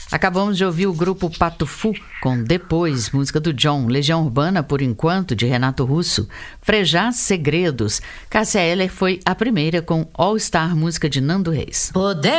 Acabamos de ouvir o grupo Patufu com Depois, música do John, Legião Urbana, Por Enquanto, de Renato Russo, Frejá, Segredos. Cássia Eller foi a primeira com All Star, música de Nando Reis.